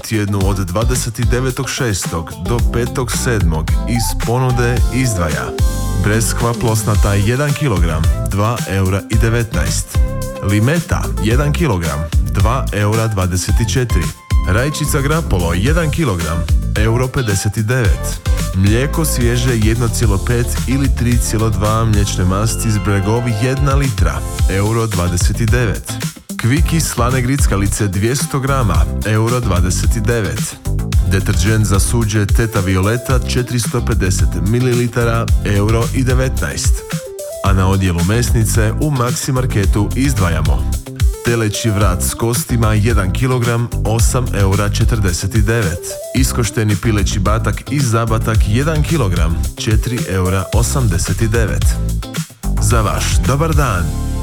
tjednu od 29.6. do 5.7. iz ponude izdvaja breskva plosnata 1 kg, 2,19 eura. Limeta 1 kg, 2,24 eura. Rajčica grapolo 1 kg, euro 59. Mlijeko svježe 1,5 ili 3,2 mliječne masti iz Bregovi 1 litra, euro 29. Kviki slane grickalice 200 grama, euro 29. Deterđent za suđe Teta Violeta 450 ml, euro 19. A na odjelu mesnice u Maxi Marketu izdvajamo teleći vrat s kostima 1 kg, 8,49 eura. Iskošteni pileći batak i zabatak 1 kg, 4,89 eura. Za vaš dobar dan